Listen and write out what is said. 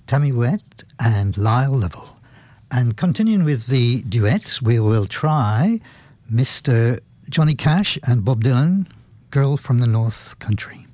Tammy Wet and Lyle Lovell. And continuing with the duets, we will try Mr. Johnny Cash and Bob Dylan, Girl from the North Country.